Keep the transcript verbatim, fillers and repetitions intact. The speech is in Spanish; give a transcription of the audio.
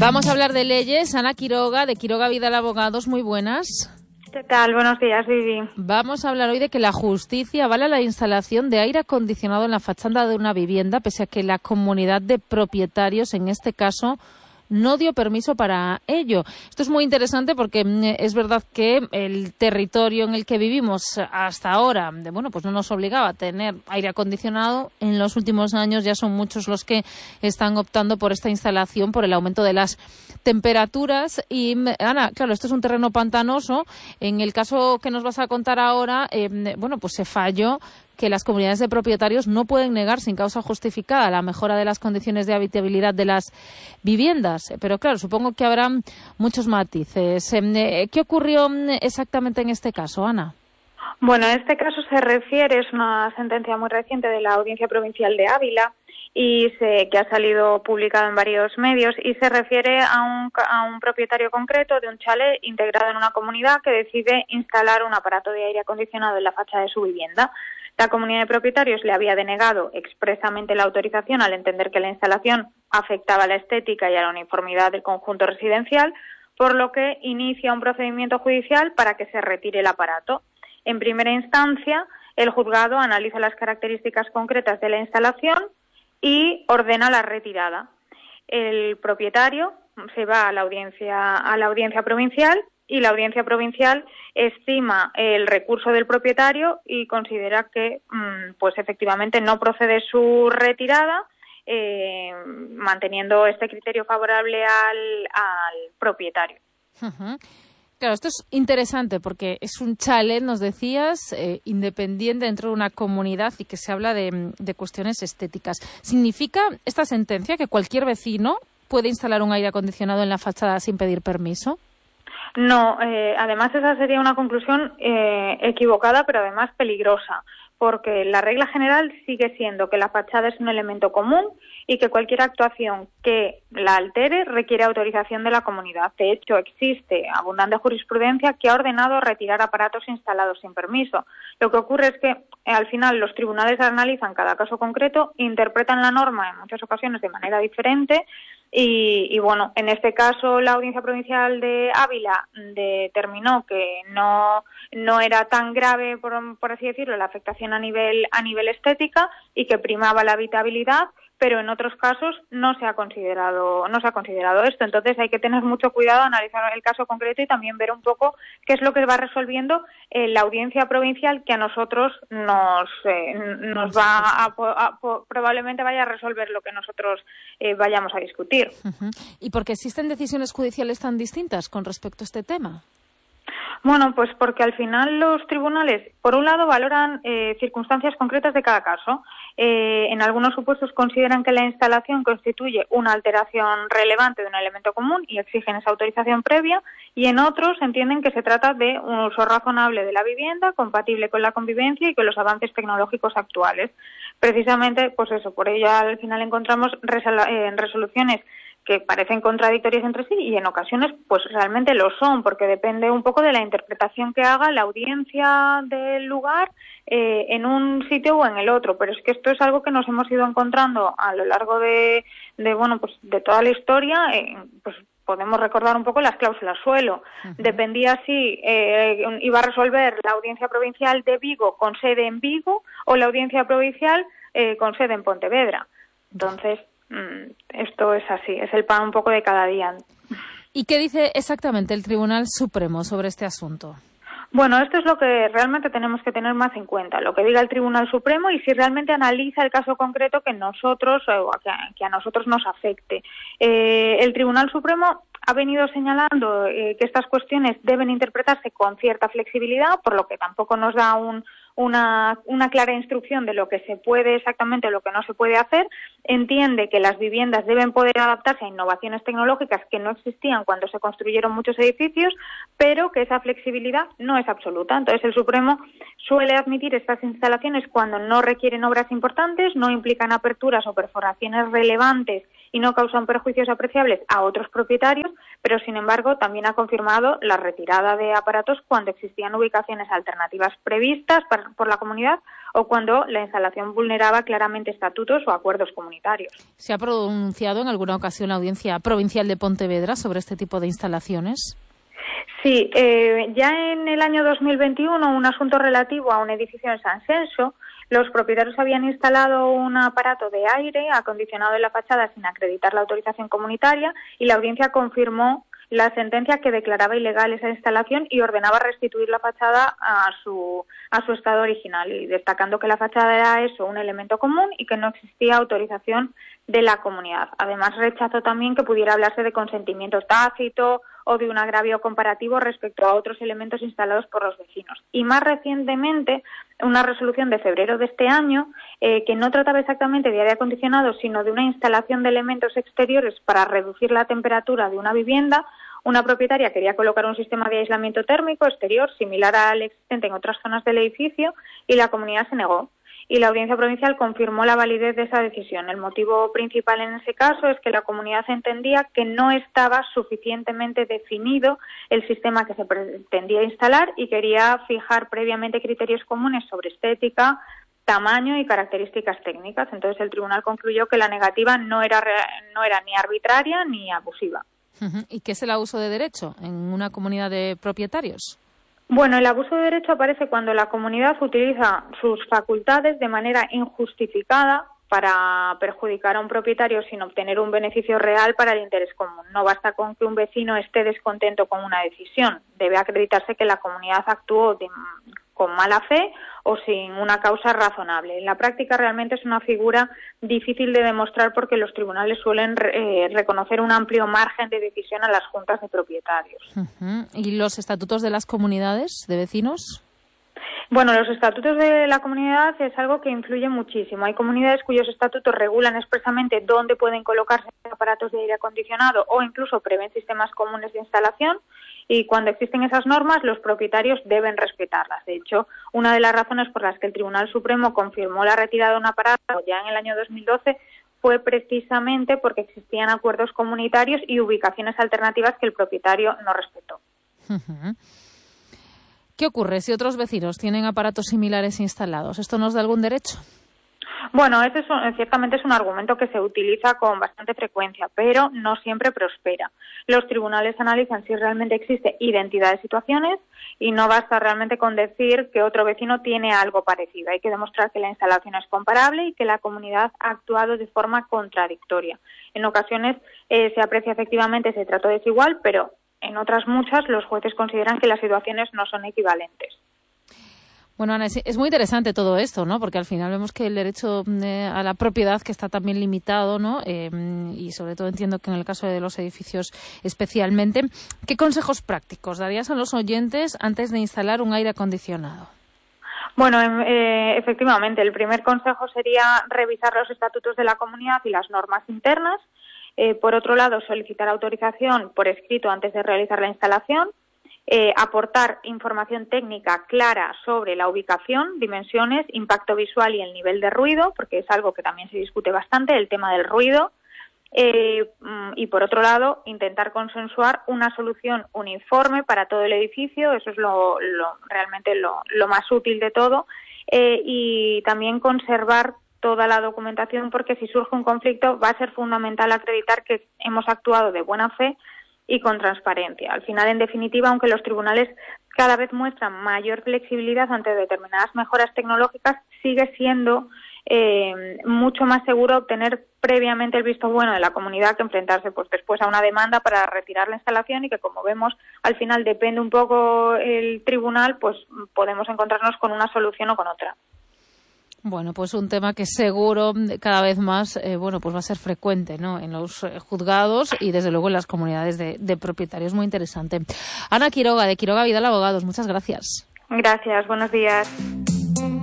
Vamos a hablar de leyes. Ana Quiroga, de Quiroga Vidal Abogados, muy buenas. ¿Qué tal? Buenos días, Vivi. Vamos a hablar hoy de que la justicia avala la instalación de aire acondicionado en la fachada de una vivienda, pese a que la comunidad de propietarios, en este caso, no dio permiso para ello. Esto es muy interesante porque es verdad que el territorio en el que vivimos hasta ahora, de, bueno, pues no nos obligaba a tener aire acondicionado. En los últimos años ya son muchos los que están optando por esta instalación por el aumento de las temperaturas. Y, Ana, claro, esto es un terreno pantanoso. En el caso que nos vas a contar ahora, eh, bueno, pues se falló que las comunidades de propietarios no pueden negar sin causa justificada la mejora de las condiciones de habitabilidad de las viviendas. Pero claro, supongo que habrá muchos matices. ¿Qué ocurrió exactamente en este caso, Ana? Bueno, en este caso se refiere, es una sentencia muy reciente de la Audiencia Provincial de Ávila, y se, que ha salido publicado en varios medios, y se refiere a un, a un propietario concreto de un chalet integrado en una comunidad que decide instalar un aparato de aire acondicionado en la fachada de su vivienda. La comunidad de propietarios le había denegado expresamente la autorización al entender que la instalación afectaba a la estética y a la uniformidad del conjunto residencial, por lo que inicia un procedimiento judicial para que se retire el aparato. En primera instancia, el juzgado analiza las características concretas de la instalación y ordena la retirada. El propietario se va a la audiencia, a la audiencia provincial y la audiencia provincial estima el recurso del propietario y considera que, pues efectivamente, no procede su retirada, eh, manteniendo este criterio favorable al, al propietario. Uh-huh. Claro, esto es interesante porque es un chalet, nos decías, eh, independiente dentro de una comunidad y que se habla de, de cuestiones estéticas. ¿Significa esta sentencia que cualquier vecino puede instalar un aire acondicionado en la fachada sin pedir permiso? No, eh, además esa sería una conclusión eh, equivocada, pero además peligrosa, porque la regla general sigue siendo que la fachada es un elemento común y que cualquier actuación que la altere requiere autorización de la comunidad. De hecho, existe abundante jurisprudencia que ha ordenado retirar aparatos instalados sin permiso. Lo que ocurre es que, eh, al final, los tribunales analizan cada caso concreto, interpretan la norma en muchas ocasiones de manera diferente. Y, y bueno, en este caso la Audiencia Provincial de Ávila determinó que no no era tan grave, por, por así decirlo, la afectación a nivel a nivel estética y que primaba la habitabilidad, pero en otros casos no se ha considerado no se ha considerado esto. Entonces hay que tener mucho cuidado, analizar el caso concreto y también ver un poco qué es lo que va resolviendo eh, la Audiencia Provincial, que a nosotros nos eh, nos va a, a, a probablemente vaya a resolver lo que nosotros eh, vayamos a discutir. Uh-huh. ¿Y por qué existen decisiones judiciales tan distintas con respecto a este tema? Bueno, pues porque al final los tribunales, por un lado, valoran eh, circunstancias concretas de cada caso. Eh, en algunos supuestos consideran que la instalación constituye una alteración relevante de un elemento común y exigen esa autorización previa, y en otros entienden que se trata de un uso razonable de la vivienda, compatible con la convivencia y con los avances tecnológicos actuales. Precisamente, pues eso, por ello al final encontramos resol- eh, resoluciones que parecen contradictorias entre sí y en ocasiones pues realmente lo son, porque depende un poco de la interpretación que haga la audiencia del lugar eh, en un sitio o en el otro. Pero es que esto es algo que nos hemos ido encontrando a lo largo de, de bueno pues de toda la historia. Eh, pues podemos recordar un poco las cláusulas suelo. Uh-huh. Dependía si eh, iba a resolver la Audiencia Provincial de Vigo con sede en Vigo o la Audiencia Provincial eh, con sede en Pontevedra. Entonces, esto es así, es el pan un poco de cada día. ¿Y qué dice exactamente el Tribunal Supremo sobre este asunto? Bueno, esto es lo que realmente tenemos que tener más en cuenta, lo que diga el Tribunal Supremo y si realmente analiza el caso concreto que nosotros o que, que a nosotros nos afecte. Eh, el Tribunal Supremo ha venido señalando eh, que estas cuestiones deben interpretarse con cierta flexibilidad, por lo que tampoco nos da un Una, una clara instrucción de lo que se puede exactamente o lo que no se puede hacer. Entiende que las viviendas deben poder adaptarse a innovaciones tecnológicas que no existían cuando se construyeron muchos edificios, pero que esa flexibilidad no es absoluta. Entonces el Supremo suele admitir estas instalaciones cuando no requieren obras importantes, no implican aperturas o perforaciones relevantes y no causan perjuicios apreciables a otros propietarios, pero sin embargo también ha confirmado la retirada de aparatos cuando existían ubicaciones alternativas previstas por la comunidad o cuando la instalación vulneraba claramente estatutos o acuerdos comunitarios. ¿Se ha pronunciado en alguna ocasión la Audiencia Provincial de Pontevedra sobre este tipo de instalaciones? Sí, eh, ya en el año dos mil veintiuno, un asunto relativo a un edificio en San Celso, los propietarios habían instalado un aparato de aire acondicionado en la fachada sin acreditar la autorización comunitaria y la audiencia confirmó la sentencia que declaraba ilegal esa instalación y ordenaba restituir la fachada a su, a su estado original, y destacando que la fachada era eso, un elemento común, y que no existía autorización de la comunidad. Además, rechazó también que pudiera hablarse de consentimiento tácito o de un agravio comparativo respecto a otros elementos instalados por los vecinos. Y más recientemente, una resolución de febrero de este año, eh, que no trataba exactamente de aire acondicionado, sino de una instalación de elementos exteriores para reducir la temperatura de una vivienda. Una propietaria quería colocar un sistema de aislamiento térmico exterior similar al existente en otras zonas del edificio y la comunidad se negó. Y la Audiencia Provincial confirmó la validez de esa decisión. El motivo principal en ese caso es que la comunidad entendía que no estaba suficientemente definido el sistema que se pretendía instalar y quería fijar previamente criterios comunes sobre estética, tamaño y características técnicas. Entonces el tribunal concluyó que la negativa no era, no era ni arbitraria ni abusiva. ¿Y qué es el abuso de derecho en una comunidad de propietarios? Bueno, el abuso de derecho aparece cuando la comunidad utiliza sus facultades de manera injustificada para perjudicar a un propietario sin obtener un beneficio real para el interés común. No basta con que un vecino esté descontento con una decisión. Debe acreditarse que la comunidad actuó de, con mala fe o sin una causa razonable. En la práctica realmente es una figura difícil de demostrar porque los tribunales suelen eh, reconocer un amplio margen de decisión a las juntas de propietarios. Uh-huh. ¿Y los estatutos de las comunidades de vecinos? Bueno, los estatutos de la comunidad es algo que influye muchísimo. Hay comunidades cuyos estatutos regulan expresamente dónde pueden colocarse aparatos de aire acondicionado o incluso prevén sistemas comunes de instalación, y cuando existen esas normas los propietarios deben respetarlas. De hecho, una de las razones por las que el Tribunal Supremo confirmó la retirada de un aparato ya en el año dos mil doce fue precisamente porque existían acuerdos comunitarios y ubicaciones alternativas que el propietario no respetó. Uh-huh. ¿Qué ocurre si otros vecinos tienen aparatos similares instalados? ¿Esto nos da algún derecho? Bueno, ese es un, ciertamente es un argumento que se utiliza con bastante frecuencia, pero no siempre prospera. Los tribunales analizan si realmente existe identidad de situaciones y no basta realmente con decir que otro vecino tiene algo parecido. Hay que demostrar que la instalación es comparable y que la comunidad ha actuado de forma contradictoria. En ocasiones eh, se aprecia efectivamente ese trato desigual, pero en otras muchas los jueces consideran que las situaciones no son equivalentes. Bueno, Ana, es muy interesante todo esto, ¿no? Porque al final vemos que el derecho eh, a la propiedad que está también limitado, ¿no? Eh, y sobre todo entiendo que en el caso de los edificios especialmente. ¿Qué consejos prácticos darías a los oyentes antes de instalar un aire acondicionado? Bueno, eh, efectivamente, el primer consejo sería revisar los estatutos de la comunidad y las normas internas. Eh, por otro lado, solicitar autorización por escrito antes de realizar la instalación. Eh, aportar información técnica clara sobre la ubicación, dimensiones, impacto visual y el nivel de ruido, porque es algo que también se discute bastante, el tema del ruido. Eh, y por otro lado, intentar consensuar una solución uniforme para todo el edificio, eso es lo, lo realmente lo, lo más útil de todo, eh, y también conservar toda la documentación, porque si surge un conflicto va a ser fundamental acreditar que hemos actuado de buena fe y con transparencia. Al final, en definitiva, aunque los tribunales cada vez muestran mayor flexibilidad ante determinadas mejoras tecnológicas, sigue siendo eh, mucho más seguro obtener previamente el visto bueno de la comunidad que enfrentarse pues después a una demanda para retirar la instalación, y que, como vemos, al final depende un poco el tribunal, pues podemos encontrarnos con una solución o con otra. Bueno, pues un tema que seguro cada vez más eh, bueno, pues va a ser frecuente, ¿no?, en los eh, juzgados y desde luego en las comunidades de, de propietarios. Muy interesante. Ana Quiroga, de Quiroga Vidal Abogados, muchas gracias. Gracias, buenos días.